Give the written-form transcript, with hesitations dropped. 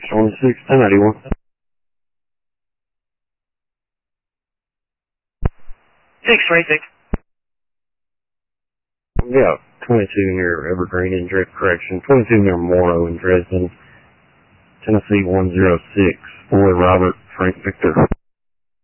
26, 1091. X-ray 6. Yeah, 22 near Evergreen in Drift Correction, 22 near Morrow in Dresden, Tennessee 106, Boy Robert, Frank Victor.